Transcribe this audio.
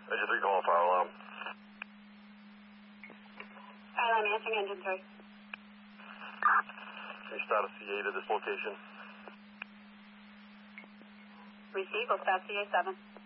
Engine 3 calling fire alarm. Fire alarm answering engine 3. Can you start a CA to this location? Receive, will start CA 7.